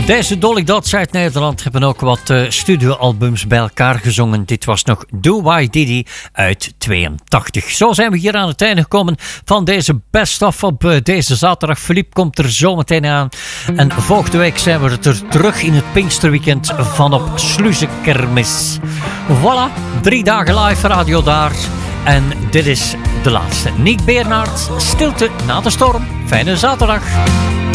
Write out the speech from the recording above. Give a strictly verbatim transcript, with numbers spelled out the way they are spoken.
Deze Dolly Dots uit Nederland hebben ook wat uh, studioalbums bij elkaar gezongen. Dit was nog Do Why Diddy uit tweeëntachtig. Zo zijn we hier aan het einde gekomen van deze best-of op uh, deze zaterdag. Philippe komt er zo meteen aan. En volgende week zijn we er terug in het Pinksterweekend van op Sluizenkermis. Voilà, drie dagen live radio daar. En dit is de laatste. Nick Bernhard, Stilte na de storm. Fijne zaterdag.